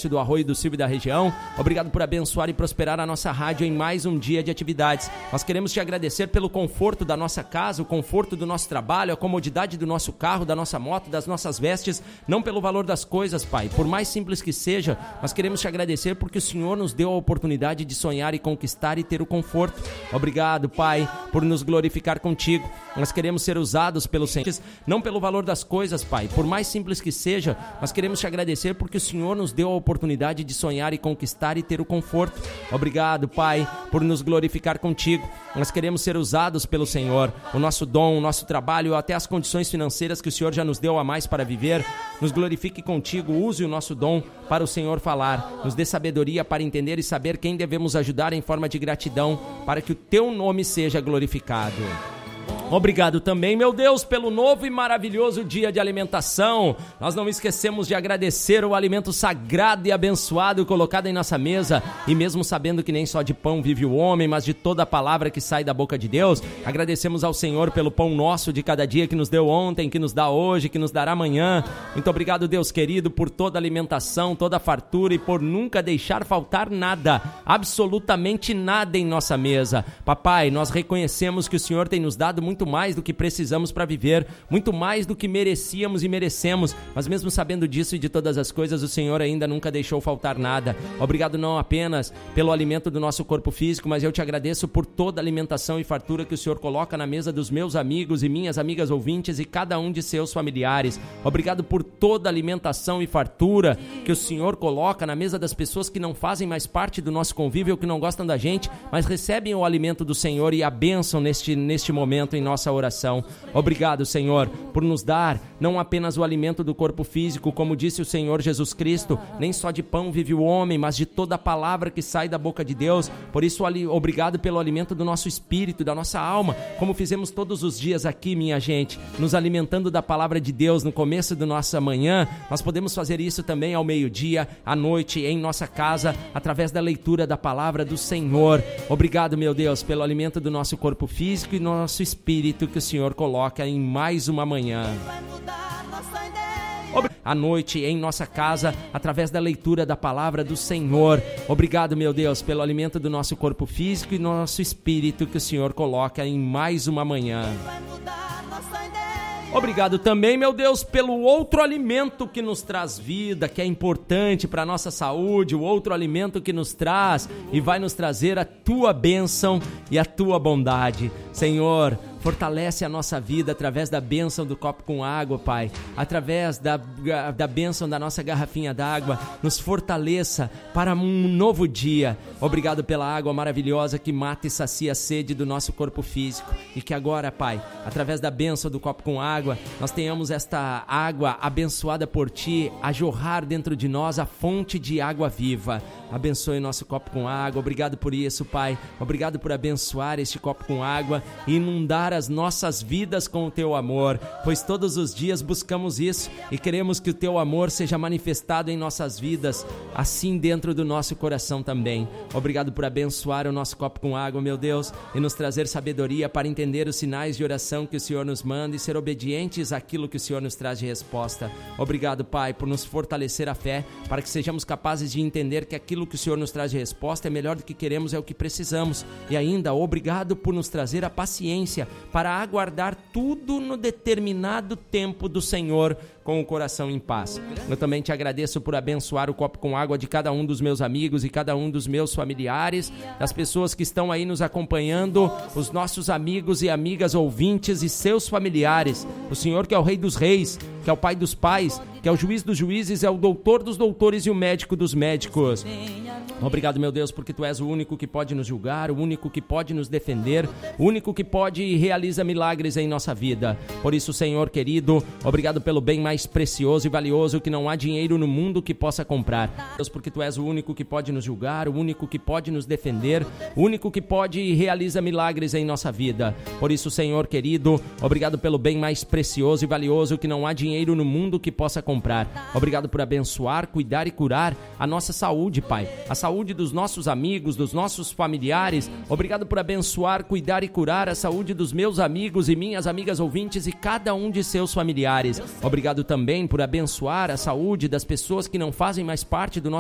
comércio do Arroio do Silva e da região. Obrigado por abençoar e prosperar a nossa rádio em mais um dia de atividades. Nós queremos te agradecer pelo conforto da nossa casa, o conforto do nosso trabalho, a comodidade do nosso carro, da nossa moto, das nossas vestes, não pelo valor das coisas, Pai. Por mais simples que seja, nós queremos te agradecer porque o Senhor nos deu a oportunidade de sonhar e conquistar e ter o conforto. Obrigado, Pai, por nos glorificar contigo. Nós queremos ser usados pelo Senhor, não pelo valor das coisas, Pai. Por mais simples que seja, nós queremos te agradecer porque o Senhor nos deu a oportunidade de sonhar e conquistar e ter o conforto. Obrigado, Pai, por nos glorificar contigo. Nós queremos ser usados pelo Senhor. O nosso dom, o nosso trabalho, até as condições financeiras que o Senhor já nos deu a mais para viver, nos glorifique contigo. Use o nosso dom para o Senhor falar. Nos dê sabedoria para entender e saber quem devemos ajudar em forma de gratidão, para que o teu nome seja glorificado. Obrigado também, meu Deus, pelo novo e maravilhoso dia de alimentação. Nós não esquecemos de agradecer o alimento sagrado e abençoado colocado em nossa mesa. E mesmo sabendo que nem só de pão vive o homem, mas de toda a palavra que sai da boca de Deus, agradecemos ao Senhor pelo pão nosso de cada dia que nos deu ontem, que nos dá hoje, que nos dará amanhã. Muito obrigado, Deus querido, por toda a alimentação, toda a fartura e por nunca deixar faltar nada, absolutamente nada em nossa mesa. Papai, nós reconhecemos que o Senhor tem nos dado muito mais do que precisamos para viver, muito mais do que merecíamos e merecemos, mas mesmo sabendo disso e de todas as coisas, o Senhor ainda nunca deixou faltar nada. Obrigado não apenas pelo alimento do nosso corpo físico, mas eu te agradeço por toda a alimentação e fartura que o Senhor coloca na mesa dos meus amigos e minhas amigas ouvintes e cada um de seus familiares. Obrigado por toda a alimentação e fartura que o Senhor coloca na mesa das pessoas que não fazem mais parte do nosso convívio, que não gostam da gente, mas recebem o alimento do Senhor e a bênção neste momento em nossa oração. Obrigado, Senhor, por nos dar não apenas o alimento do corpo físico, como disse o Senhor Jesus Cristo, nem só de pão vive o homem, mas de toda a palavra que sai da boca de Deus. Por isso, obrigado pelo alimento do nosso espírito, da nossa alma, como fizemos todos os dias aqui, minha gente, nos alimentando da palavra de Deus no começo da nossa manhã. Nós podemos fazer isso também ao meio-dia, à noite, em nossa casa, através da leitura da palavra do Senhor. Obrigado, meu Deus, pelo alimento do nosso corpo físico e nosso espírito que o Senhor coloca em mais uma manhã. À noite, em nossa casa, através da leitura da palavra do Senhor. Obrigado, meu Deus, pelo alimento do nosso corpo físico e nosso espírito que o Senhor coloca em mais uma manhã. Obrigado também, meu Deus, pelo outro alimento que nos traz vida, que é importante para a nossa saúde, o outro alimento que nos traz e vai nos trazer a tua bênção e a tua bondade. Senhor, fortalece a nossa vida através da bênção do copo com água, Pai. Através da bênção da nossa garrafinha d'água, nos fortaleça para um novo dia. Obrigado pela água maravilhosa que mata e sacia a sede do nosso corpo físico. E que agora, Pai, através da bênção do copo com água, nós tenhamos esta água abençoada por Ti a jorrar dentro de nós a fonte de água viva. Abençoe nosso copo com água. Obrigado por isso, Pai. Obrigado por abençoar este copo com água e inundar as nossas vidas com o Teu amor, pois todos os dias buscamos isso e queremos que o Teu amor seja manifestado em nossas vidas, assim dentro do nosso coração também. Obrigado por abençoar o nosso copo com água, meu Deus, e nos trazer sabedoria para entender os sinais de oração que o Senhor nos manda e ser obedientes àquilo que o Senhor nos traz de resposta. Obrigado, Pai, por nos fortalecer a fé, para que sejamos capazes de entender que aquilo que o Senhor nos traz de resposta é melhor do que queremos, é o que precisamos. E ainda, obrigado por nos trazer a paciência para aguardar tudo no determinado tempo do Senhor com o coração em paz. Eu também te agradeço por abençoar o copo com água de cada um dos meus amigos e cada um dos meus familiares, das pessoas que estão aí nos acompanhando, os nossos amigos e amigas ouvintes e seus familiares. O Senhor que é o Rei dos Reis, que é o Pai dos Pais, que é o Juiz dos Juízes, é o Doutor dos Doutores e o Médico dos Médicos. Obrigado, meu Deus, porque Tu és o único que pode nos julgar, o único que pode nos defender, o único que pode e realiza milagres em nossa vida. Por isso, Senhor querido, obrigado pelo bem mais precioso e valioso que não há dinheiro no mundo que possa comprar. Deus, porque Tu és o único que pode nos julgar, o único que pode nos defender, o único que pode e realiza milagres em nossa vida. Por isso, Senhor querido, obrigado pelo bem mais precioso e valioso que não há dinheiro no mundo que possa comprar. Obrigado por abençoar, cuidar e curar a nossa saúde, Pai. A saúde dos nossos amigos, dos nossos familiares. Obrigado por abençoar, cuidar e curar a saúde dos meus amigos e minhas amigas ouvintes e cada um de seus familiares. Obrigado também por abençoar a saúde das pessoas que não fazem mais parte do nosso